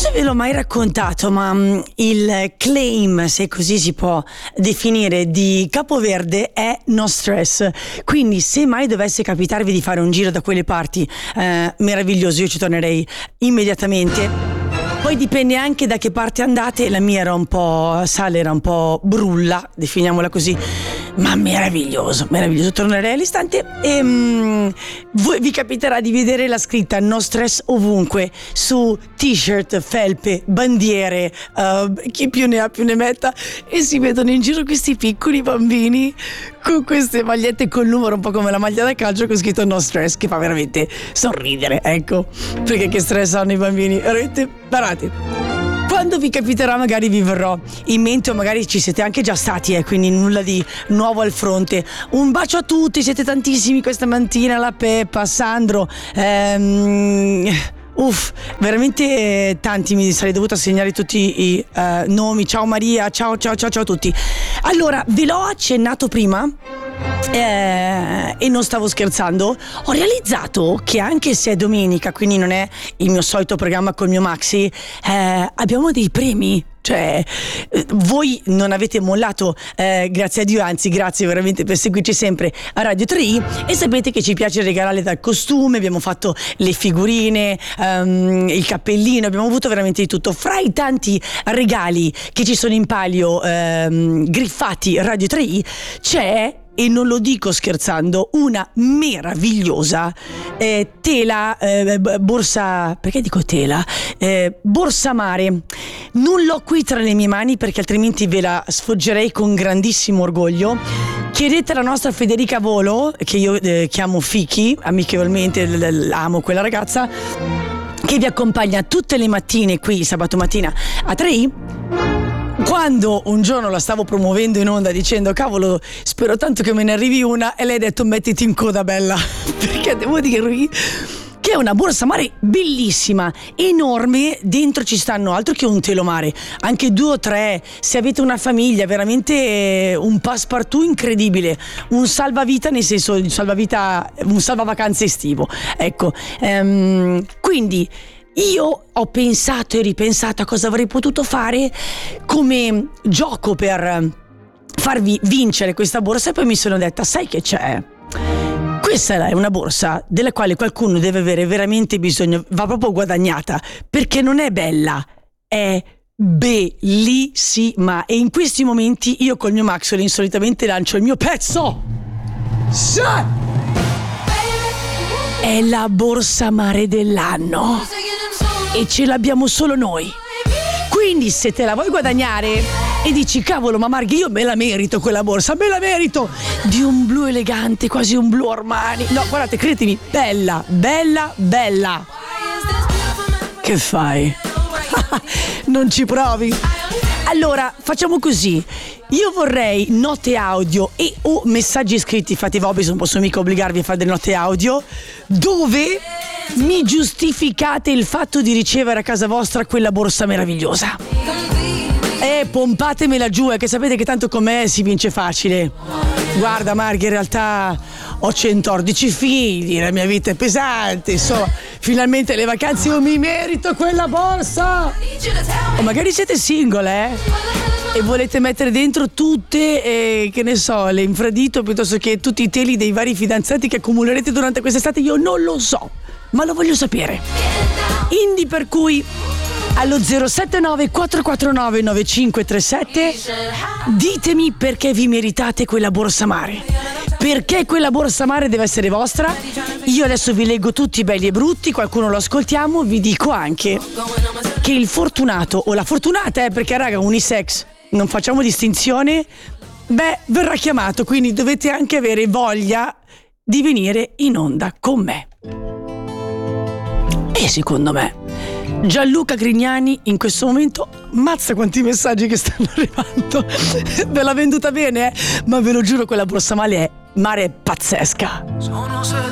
se ve l'ho mai raccontato, ma il claim, se così si può definire, di Capoverde è no stress. Quindi se mai dovesse capitarvi di fare un giro da quelle parti, meraviglioso, io ci tornerei immediatamente. Poi dipende anche da che parte andate. La mia era un po' sale, era un po' brulla, definiamola così, ma meraviglioso, tornerei all'istante. E vi capiterà di vedere la scritta no stress ovunque, su t-shirt, felpe, bandiere, chi più ne ha più ne metta, e si vedono in giro questi piccoli bambini con queste magliette col numero, un po' come la maglia da calcio con scritto no stress, che fa veramente sorridere, ecco, perché che stress hanno i bambini, veramente parate. Quando vi capiterà magari vi verrò in mente, o magari ci siete anche già stati, quindi nulla di nuovo al fronte. Un bacio a tutti, siete tantissimi questa mattina, la Peppa, Sandro, veramente tanti, mi sarei dovuta segnare tutti i nomi. Ciao Maria, ciao a tutti. Allora, ve l'ho accennato prima e non stavo scherzando. Ho realizzato che anche se è domenica, quindi non è il mio solito programma col mio Maxi, abbiamo dei premi. Cioè, voi non avete mollato, grazie a Dio, anzi grazie veramente per seguirci sempre a Radio 3i, e sapete che ci piace regalare dal costume, abbiamo fatto le figurine, il cappellino, abbiamo avuto veramente di tutto. Fra i tanti regali che ci sono in palio, griffati Radio 3i, c'è, e non lo dico scherzando, una meravigliosa tela, borsa, perché dico tela? Borsa mare. Non l'ho qui tra le mie mani perché altrimenti ve la sfoggerei con grandissimo orgoglio. Chiedete alla nostra Federica Volo, che io chiamo Fiki, amichevolmente amo quella ragazza, che vi accompagna tutte le mattine qui, sabato mattina a 3i. Quando un giorno la stavo promuovendo in onda dicendo cavolo, spero tanto che me ne arrivi una, e lei ha detto mettiti in coda bella, perché devo dirvi che è una borsa mare bellissima, enorme, dentro ci stanno altro che un telomare, anche 2 o 3, se avete una famiglia, veramente un passepartout incredibile, un salvavita, nel senso un salvavacanze estivo, ecco. Quindi io ho pensato e ripensato a cosa avrei potuto fare come gioco per farvi vincere questa borsa, e poi mi sono detta, sai che c'è? Questa è una borsa della quale qualcuno deve avere veramente bisogno, va proprio guadagnata, perché non è bella, è bellissima, e in questi momenti io col mio Maxwell insolitamente lancio il mio pezzo. È la borsa mare dell'anno e ce l'abbiamo solo noi. Quindi se te la vuoi guadagnare e dici cavolo, ma Marghi, io me la merito quella borsa, me la merito, di un blu elegante, quasi un blu Armani, no, guardate, credetemi, bella. Che fai? Non ci provi? Allora facciamo così, io vorrei note audio e o messaggi scritti, infatti non posso mica obbligarvi a fare delle note audio, dove mi giustificate il fatto di ricevere a casa vostra quella borsa meravigliosa. Pompatemela giù, che sapete che tanto con me si vince facile. Guarda Marghi, in realtà ho 114 figli, la mia vita è pesante, insomma, finalmente le vacanze io mi merito quella borsa. O magari siete single, e volete mettere dentro tutte, che ne so, le infradito, piuttosto che tutti i teli dei vari fidanzati che accumulerete durante quest'estate, io non lo so, ma lo voglio sapere. Quindi per cui allo 079 449 9537 ditemi perché vi meritate quella borsa mare, perché quella borsa mare deve essere vostra. Io adesso vi leggo tutti belli e brutti, qualcuno lo ascoltiamo, vi dico anche che il fortunato o la fortunata, perché raga, unisex, non facciamo distinzione, verrà chiamato, quindi dovete anche avere voglia di venire in onda con me. E secondo me Gianluca Grignani in questo momento, mazza quanti messaggi che stanno arrivando, ve l'ha venduta bene, ma ve lo giuro, quella borsa mare è pazzesca.